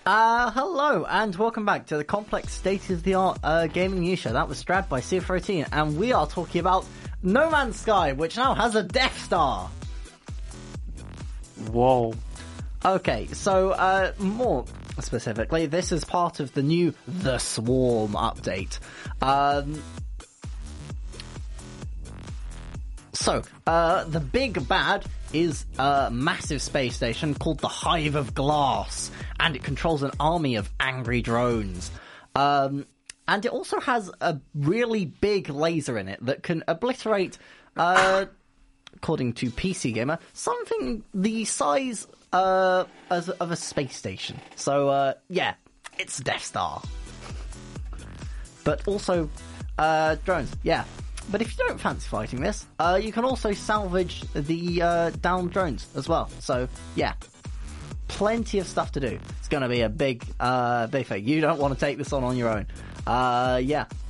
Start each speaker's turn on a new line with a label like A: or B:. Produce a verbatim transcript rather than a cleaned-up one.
A: Uh, hello, and welcome back to the complex state-of-the-art uh, gaming news show. That was Strad by C F fourteen, and we are talking about No Man's Sky, which now has a Death Star.
B: Whoa.
A: Okay, so uh, more specifically, this is part of the new The Swarm update. Um... So, uh, the big bad is a massive space station called the Hive of Glass, and it controls an army of angry drones. Um, and it also has a really big laser in it that can obliterate, uh, according to P C Gamer, something the size uh, as, of a space station. So, uh, yeah, it's Death Star. But also, uh, drones, yeah. But if you don't fancy fighting this, uh, you can also salvage the uh, downed drones as well. So, yeah, plenty of stuff to do. It's going to be a big, uh, big thing. You don't want to take this on on your own. Uh, yeah,